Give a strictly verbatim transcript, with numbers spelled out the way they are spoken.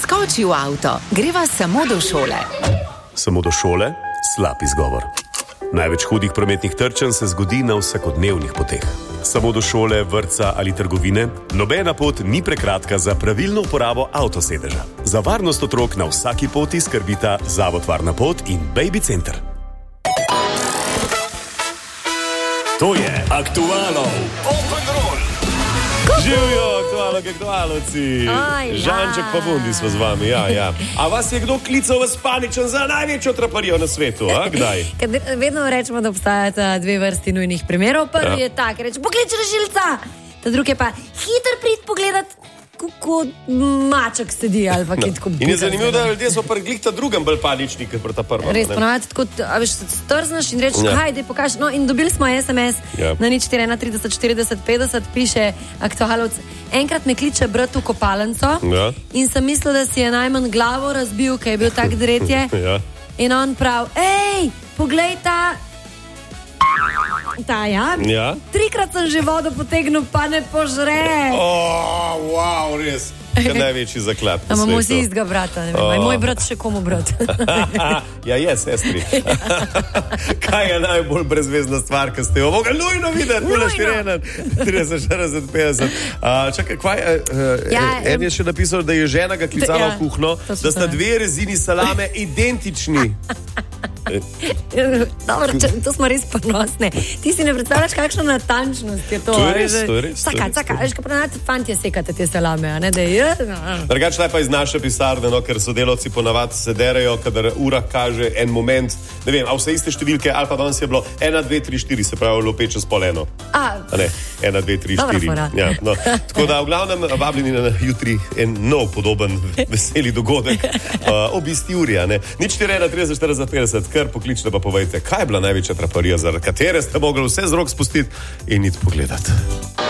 Skoči v avto, greva samo do šole. Samo do šole? Slab izgovor. Največ hudih prometnih trčenj se zgodi na vsakodnevnih poteh. Samo do šole, vrtca ali trgovine, nobena pot ni prekratka za pravilno uporabo avtosedeža. Za varnost otrok na vsaki poti skrbita Zavod Varna pot in Baby Center. To je Aktualno Open Roll. Živijo aktualno, aktualci. Žanček pa Bundi smo z vami, ja, ja. A vas je kdo klical vas paničen za največjo traparijo na svetu, a kdaj? Kad vedno rečemo, da obstajata dve vrsti nujnih primerov. Prvi ja. je tak, reč, poklič rešilca. Ta drugi pa, hiter prid pogledat, kako maček sedi ali pa no. Kitko. In je zanimivo, da ljudje so pri glih ta drugem bolj panični, kot ta prva. Res, ponavljati tako, a veš, strznaš in rečeš, ja. hajde, pokaž. No, in dobili smo es em es ja. na nič štiri ena trideset štirideset petdeset, piše aktualovc. Enkrat me kliče brat v kopalnico ja. in sem mislil, da si je najmanj glavo razbil, ker je bil tak dretje. ja. In on prav, ej, poglej ta... Ta, ja? ja. Trikrat sem že vodo potegnil, pa ne požre. Oh, wow, res. Kaj največji zaklad na svetu. Imamo vsi istega brata, ne vem. Oh. Moj brat še komu brat. ja, je, sestri. Kaj je najbolj brezvezna stvar, ki ste jo mogli nujno videti? nula štiri ena trideset štirideset petdeset. Uh, čakaj, kvaj, uh, ja, en je še napisal, da je žena ga klicala ja, v kuhno, da sta dve rezini salame identični. Dobro, če, to smo res ponosni. Ti si ne predstavljaš, kakšno natančnost je to. To je res, to je res. Čakaj, čakaj, veš, kaj ponavljati fantje sekate te salame, a ne, da je... Drugač naj pa iz naše pisarne, no, ker sodelavci ponavad se derejo, kadar ura kaže en moment, ne vem, a vse iste številke, ali pa danes je bilo ena, dve, tri, štiri, se pravi lope čez pol eno. A, a ne, ena, dve, tri, štiri. Ja, no. Tako da v glavnem vabljeni na jutri en nov podoben veseli dogodek uh, ob isti uri, a ne. nič štiri ena trideset štirideset petdeset, kar pokličite pa povejte, kaj je bila največja traparija, zaradi katere ste mogli vse z rok spustiti in iti pogledati.